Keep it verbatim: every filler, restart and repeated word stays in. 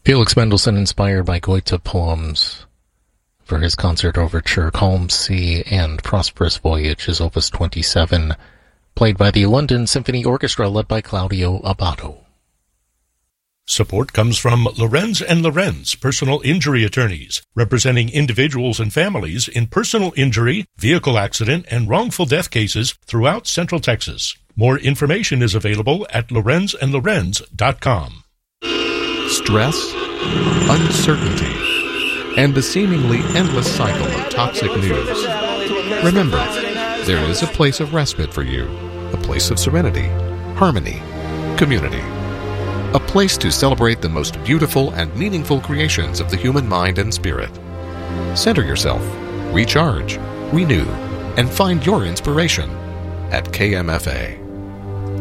Felix Mendelssohn, inspired by Goethe poems for his concert overture Calm Sea and Prosperous Voyage, is Opus twenty-seven, played by the London Symphony Orchestra led by Claudio Abbado. Support comes from Lorenz and Lorenz, personal injury attorneys, representing individuals and families in personal injury, vehicle accident, and wrongful death cases throughout Central Texas. More information is available at lorenz and lorenz dot com. Stress, uncertainty, and the seemingly endless cycle of toxic news. Remember, there is a place of respite for you, a place of serenity, harmony, community. A place to celebrate the most beautiful and meaningful creations of the human mind and spirit. Center yourself, recharge, renew, and find your inspiration at K M F A.